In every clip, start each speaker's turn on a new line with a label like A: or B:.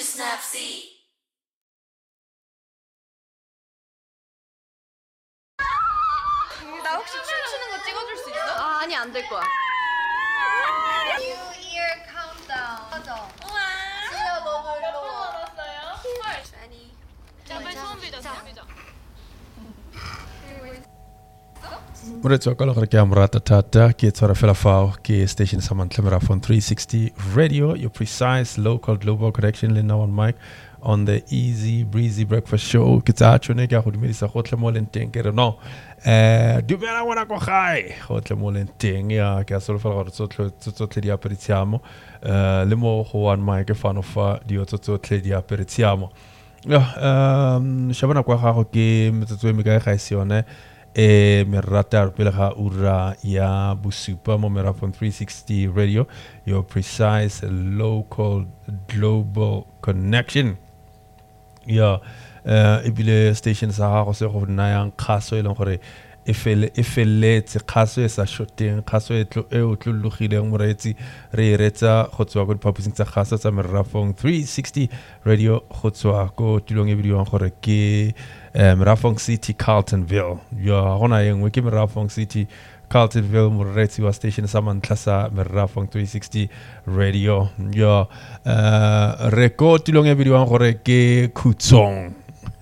A: Snapseed.
B: 나 혹시 춤추는 거 찍어줄 수 있어?
C: 아니 안 될 거야.
B: New Year Countdown. 맞아.
C: 우와.
B: 지혜야 너무
C: 몇 번
B: 일로 와.
C: 받았어요? 헐. 자, 빨리 소원 빌자. 소원 빌자.
D: Murezzo quello che chiamo Ratatata, che è Felafao, che è station Samantha from 360 Radio, your precise local global connection in now on mic on the easy breezy breakfast show. Che sta chone che ho dimmi sa hotle molenteng che no. Du bene buona ko khai. Hotle molenteng ya che solo fa tutto di aperitiamo. Le mo ho on mic che fanno fa di tutto di aperitiamo. Ya shabana kwa ha che metsotso mi ga khaisione. Merata Arpelaha Ura Ya Busupa Momera from 360 Radio, your precise local global connection. Ya ibile station sa ha se go naya khaso e leng gore efele tse khaso e sa shoteng khaso e o tlologileng moretsi re retsa go tswa go diphaposing tsa khaso tsa Merafong 360 Radio go tswa go tulong e bidiwang gore ke Merafong City Carltonville. Ya gona engwe ke Merafong City Carltonville moretsi wa station sa mantla sa Merafong 360 Radio. Ya re go tulong e bidiwang gore ke Khutsong.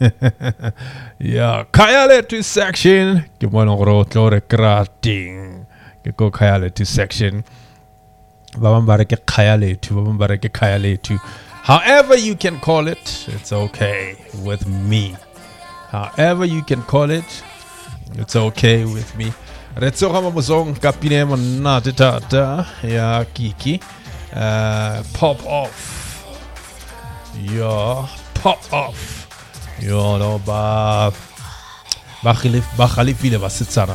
D: Ya Kayale to section ke bona gore o tlore krating ke go Kayale to section ba bambare ke Kayale to ba bambare ke Kayale to, however you can call it, it's okay with me. However you can call it, it's okay with me. Retso ga mozong kapine monna tata ya kiki pop off. Ya pop off. Yo no ba khalifile ba setsana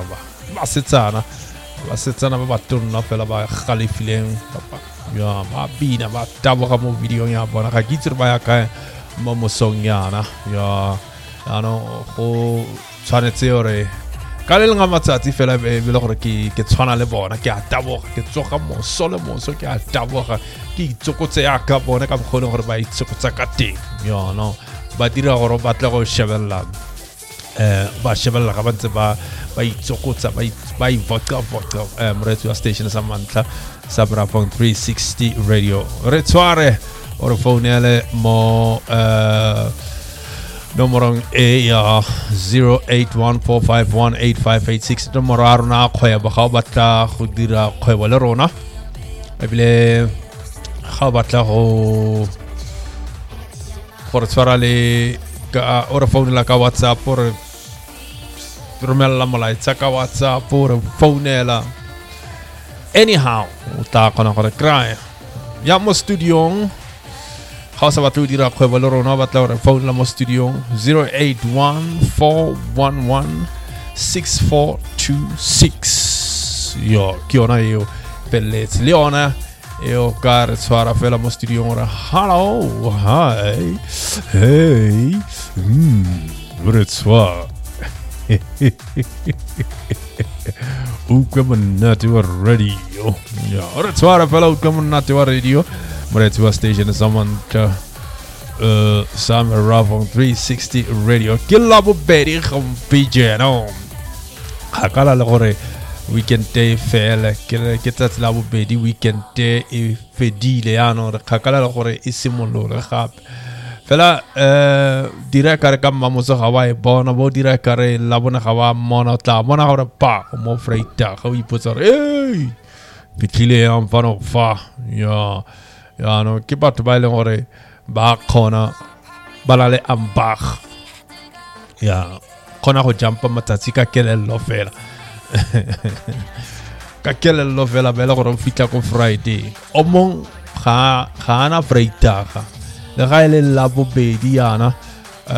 D: ba tonna fela ba khalifileng papa ya ba bina ba tabo ga mo video ya bona ga kitse ba ya ka mo mosong yana ya ano go tshwanetse ore ka le nga matsatsi fela be le gore ke tshwana le bona ke a taboga ke tsoga mo ke a taboga ke itsokotse ya ka bona ka bogone gore ba itsokotsa ka teng ya no ba dira gore ba tla go shebella ga ba ntse ba itsokotsa ba ivotsa moretsi wa station sa mantla sa Merafong 360 Radio. Re tsware ore phone ele mo nomorong e ya 0814518586 nomoro a rona kgwebo ga o batla go dira kgwebo le rona ebile ga o batla go tshwara le ka ore phone la ka WhatsApp ore romela molaetsa ka WhatsApp ore founela anyhow o ta kgona gore kry ya mo studio ga o sa batla go dira kgwebo le rona o batla gore phone la mo studio 0814116426 yo ke yona eo pelletse le yona eo ka re tshwara fela mo studio gore hello hi hey re tshwara utlwe monate wa radio ya re tshwara fela utlwe monate wa radio moretsi wa station sa mantla sa Merafong 360 Radio ke la bobedi gompieno no hakala le gore weekend day fela ke tsatsi la bobedi weekend day e fedile ano re hakala le gore e simolole gape fela dira kare ka mamotso ga wa e bona bo dira kare la bona ga wa mona tla bona gore pa mo freita ga o ipotsa re ei fitlile ya mfano fa ya no ke batho ba ile gore ba khona balale ambag ya khona go jumpa matsatsi ka kelello fela ka kelello fela bela gore o fitla ko Friday o mong ga ana freitaga le ga ile la bobedi yana